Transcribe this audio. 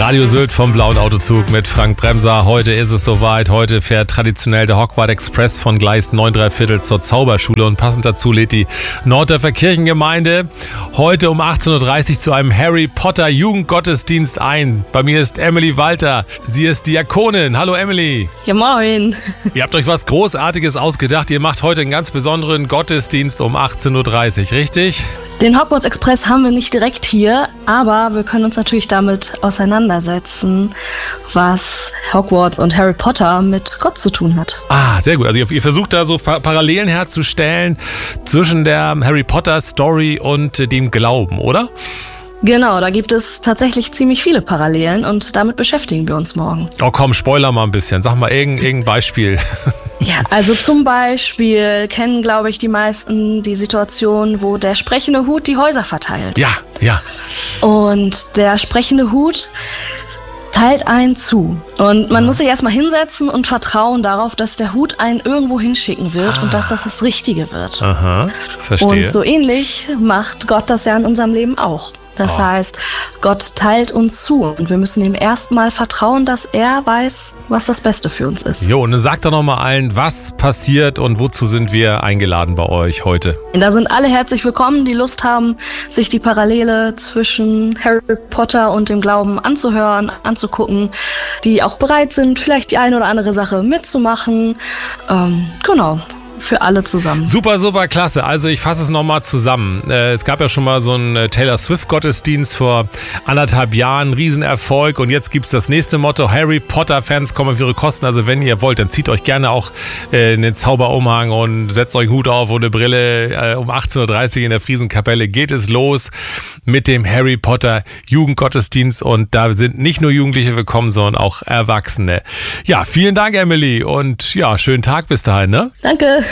Radio Sylt vom Blauen Autozug mit Frank Bremser. Heute ist es soweit. Heute fährt traditionell der Hogwarts Express von Gleis 9 3/4 zur Zauberschule und passend dazu lädt die Norddörfer Kirchengemeinde heute um 18.30 Uhr zu einem Harry Potter Jugendgottesdienst ein. Bei mir ist Emily Walter. Sie ist Diakonin. Hallo Emily. Ja, moin. Ihr habt euch was Großartiges ausgedacht. Ihr macht heute einen ganz besonderen Gottesdienst um 18.30 Uhr, richtig? Den Hogwarts Express haben wir nicht direkt hier, aber wir können uns natürlich damit auseinandersetzen, was Hogwarts und Harry Potter mit Gott zu tun hat. Ah, sehr gut. Also ihr versucht da so Parallelen herzustellen zwischen der Harry Potter Story und dem Glauben, oder? Genau, da gibt es tatsächlich ziemlich viele Parallelen und damit beschäftigen wir uns morgen. Oh komm, spoiler mal ein bisschen. Sag mal irgendein Beispiel. Ja, also zum Beispiel kennen, glaube ich, die meisten die Situation, wo der sprechende Hut die Häuser verteilt. Ja. Und der sprechende Hut teilt einen zu. Und man muss sich erstmal hinsetzen und vertrauen darauf, dass der Hut einen irgendwo hinschicken wird und dass das Richtige wird. Aha, verstehe. Und so ähnlich macht Gott das ja in unserem Leben auch. Das heißt, Gott teilt uns zu und wir müssen ihm erstmal vertrauen, dass er weiß, was das Beste für uns ist. Jo, und dann sagt doch nochmal allen, was passiert und wozu sind wir eingeladen bei euch heute? Da sind alle herzlich willkommen, die Lust haben, sich die Parallele zwischen Harry Potter und dem Glauben anzuhören, anzugucken, die auch bereit sind, vielleicht die eine oder andere Sache mitzumachen. Genau. Für alle zusammen. Super, super klasse. Also ich fasse es nochmal zusammen. Es gab ja schon mal so einen Taylor Swift-Gottesdienst vor 1,5 Jahren. Riesenerfolg. Und jetzt gibt es das nächste Motto. Harry Potter-Fans kommen auf ihre Kosten. Also wenn ihr wollt, dann zieht euch gerne auch einen Zauberumhang und setzt euch einen Hut auf und eine Brille. Um 18.30 Uhr in der Friesenkapelle geht es los mit dem Harry Potter Jugendgottesdienst. Und da sind nicht nur Jugendliche willkommen, sondern auch Erwachsene. Ja, vielen Dank, Emily. Und ja, schönen Tag bis dahin, ne? Danke.